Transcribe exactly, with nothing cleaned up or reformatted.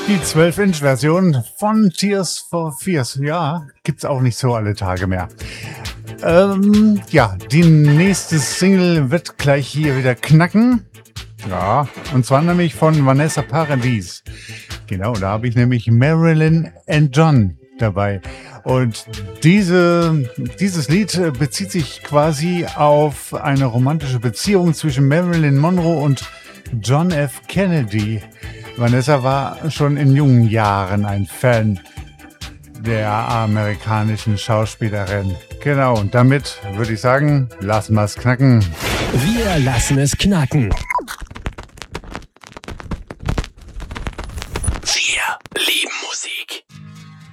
Die zwölf Inch Version von Tears for Fears. Ja, gibt's auch nicht so alle Tage mehr. Ähm, ja, die nächste Single wird gleich hier wieder knacken. Ja, und zwar nämlich von Vanessa Paradis. Genau, da habe ich nämlich Marilyn and John dabei. Und diese, dieses Lied bezieht sich quasi auf eine romantische Beziehung zwischen Marilyn Monroe und John F. Kennedy. Vanessa war schon in jungen Jahren ein Fan der amerikanischen Schauspielerin. Genau, und damit würde ich sagen, lassen wir es knacken. Wir lassen es knacken.